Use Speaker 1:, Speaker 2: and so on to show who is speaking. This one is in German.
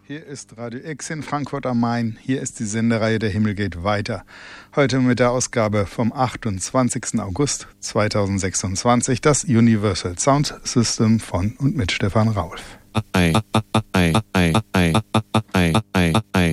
Speaker 1: Hier ist Radio X in Frankfurt am Main. Hier ist die Sendereihe Der Himmel geht weiter. Heute mit der Ausgabe vom 28. August 2026, das Universal Sound System von und mit Stefan Raulf.